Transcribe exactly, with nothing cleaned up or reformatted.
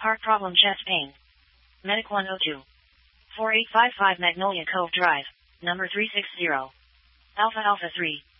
Heart problem, chest pain. Medic one oh two. four eight five five Magnolia Cove Drive, number three six zero. Alpha Alpha three.